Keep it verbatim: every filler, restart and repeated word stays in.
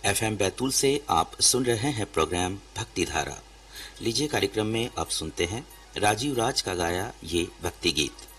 FM Betul से आप सुन रहे हैं प्रोग्राम भक्ति धारा। लीजिए कार्यक्रम में अब सुनते हैं राजीव राज का गाया ये भक्ति गीत।